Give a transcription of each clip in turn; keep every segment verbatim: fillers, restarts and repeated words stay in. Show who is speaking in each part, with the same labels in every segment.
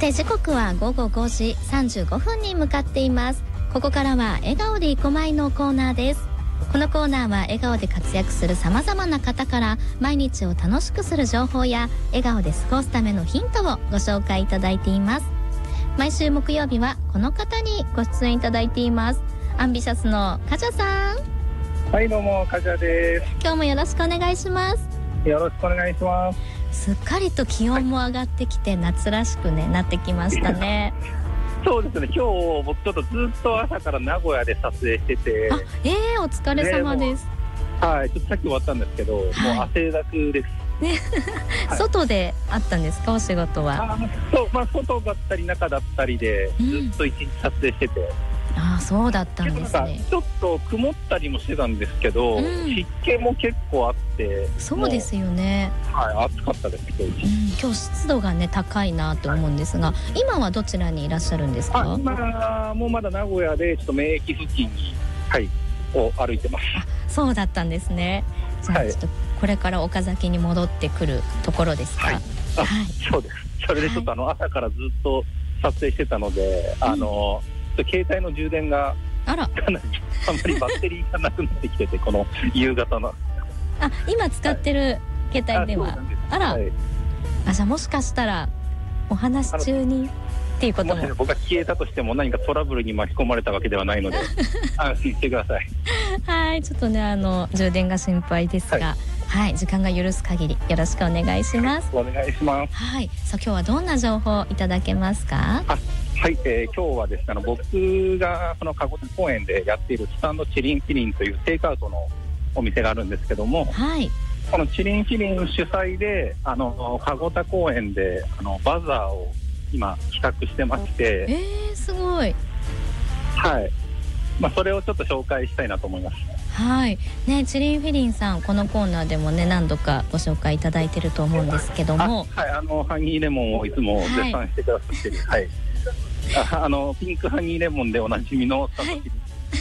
Speaker 1: て時刻はごごごじさんじゅうごふんに向かっています。ここからは笑顔でいこまいのコーナーです。このコーナーは笑顔で活躍する様々な方から毎日を楽しくする情報や笑顔で過ごすためのヒントをご紹介いただいています。毎週木曜日はこの方にご出演いただいています。アンビシャスのカジャさん。
Speaker 2: はい、どうもカジャです。
Speaker 1: 今日もよろしくお願いします。
Speaker 2: よろしくお願いします。
Speaker 1: すっかりと気温も上がってきて、はい、夏らしく、ね、なってきましたね。
Speaker 2: そうですね、今日僕ちょっとずっと朝から名古屋で撮影してて、
Speaker 1: あ、えー、お疲れ様です。
Speaker 2: はい、ちょっとさっき終わったんですけど、はい、もう汗だくです、
Speaker 1: ねはい、外であったんですか、お仕事は。
Speaker 2: あそう、まあ、外だったり中だったりでずっと一日撮影してて、
Speaker 1: うん、あそうだったんですね。
Speaker 2: ちょっと曇ったりもしてたんですけど、うん、湿気も結構あって、
Speaker 1: そうですよね。
Speaker 2: はい、暑かったです今日、
Speaker 1: うん、今日湿度がね高いなと思うんですが、はい、今はどちらにいらっしゃるんですか。
Speaker 2: あ今もうまだ名古屋でちょっと免疫付近に、はい、を歩いてます。
Speaker 1: あそうだったんですね。じゃあちょっとこれから岡崎に戻ってくるところですか。はい、
Speaker 2: あ、はい、そうです。それでちょっとあの朝からずっと撮影してたので、はい、あの、うん、携帯の充電が
Speaker 1: あら
Speaker 2: かなりあんまりバッテリーがなくなってきててこの夕方の
Speaker 1: あ今使ってる携帯電話、はい、あ, あら、はい、あじゃあもしかしたらお話し中にっていうことも、
Speaker 2: 僕が消えたとしても何かトラブルに巻き込まれたわけではないので安心してください。
Speaker 1: はいちょっとねあの充電が心配ですが、はいはい、時間が許す限りよろしくお願いします。
Speaker 2: お願いします。
Speaker 1: はい、さあ今日はどんな情報いただけますか。
Speaker 2: あはい、えー、今日はですねあの僕がこの鹿児島公園でやっているスタンドチリンフィリンというテイクアウトのお店があるんですけども、はい、このチリンフィリン主催であの鹿児島公園であのバザーを今企画してまして、
Speaker 1: えー、すごい。
Speaker 2: はい、まあ、それをちょっと紹介したいなと思います。
Speaker 1: はいね、チリンフィリンさんこのコーナーでもね何度かご紹介いただいてると思うんですけども、
Speaker 2: あ、はい、あのハニーレモンをいつも絶賛してくださってる、はい、はい、あ, あのピンクハニーレモンでおなじみのサトキ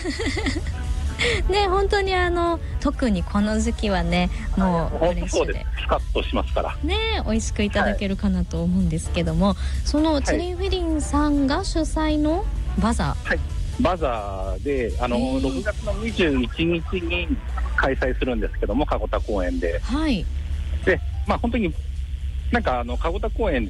Speaker 1: ね本当にあの特にこの時期はねもうフレッシュで
Speaker 2: スカッとしますから
Speaker 1: ね美味しくいただけるかなと思うんですけども、はい、そのチリンフィリンさんが主催のバザー、
Speaker 2: はい、バザーであの、えー、ろくがつのにじゅういちにちに開催するんですけども鹿児島公園で、はい、でまあ本当になんかあの鹿児島公園って、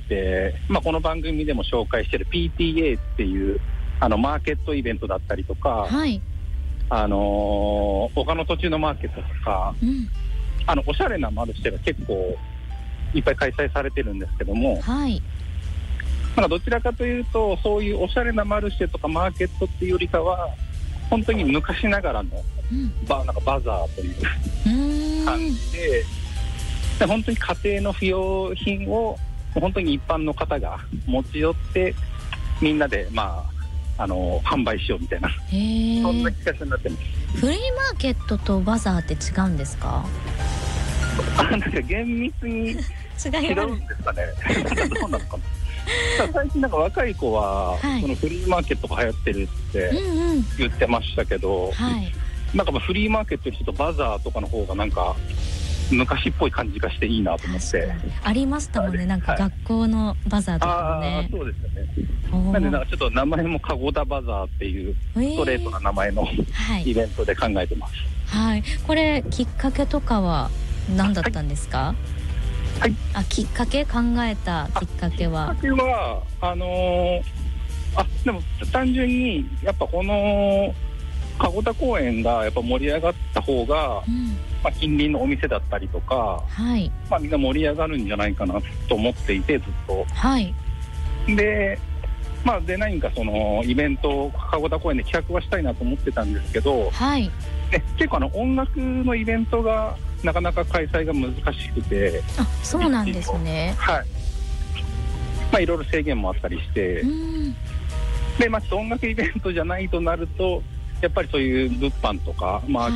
Speaker 2: まあ、この番組でも紹介している ピーティーエー っていうあのマーケットイベントだったりとか、はい、あのー、他の土地のマーケットとか、うん、あのおしゃれなマルシェが結構いっぱい開催されてるんですけども、はい、なんかどちらかというとそういうおしゃれなマルシェとかマーケットっていうよりかは本当に昔ながらの、うん、バ, なんかバザーという感じで、で本当に家庭の不要品を本当に一般の方が持ち寄ってみんなで、まあ、あの販売しようみたいなそんな企画になってます。
Speaker 1: フリーマーケットとバザーって違うんですか。
Speaker 2: あなんか厳密に違うんですかねどうなのかな最近なんか若い子は、はい、そのフリーマーケットが流行ってるって言ってましたけど、うんうんはい、なんかまあフリーマーケットよりちょっとバザーとかの方がなんか昔っぽい感じがしていいなと思って
Speaker 1: ありましたもんね、なんか学校のバザーとかもね、
Speaker 2: あそうですよね。なんでなんかちょっと名前もカゴダバザーっていうストレートな名前の、えー、イベントで考えてます。
Speaker 1: はい、これきっかけとかは何だったんですか。はい、あきっかけ考えたきっかけは
Speaker 2: きっかけはあのー、あでも単純にやっぱこの鹿児島公園がやっぱ盛り上がった方が、うんまあ、近隣のお店だったりとか、はいまあ、みんな盛り上がるんじゃないかなと思っていてずっと、はい、でまあで何かそのイベントを鹿児島公園で企画はしたいなと思ってたんですけど、はい、で結構あの音楽のイベントがなかなか開催が難しくて。
Speaker 1: あそうなんですね。
Speaker 2: はいまあいろいろ制限もあったりしてうんで、まあ、音楽イベントじゃないとなるとやっぱりそういう物販とか、まあ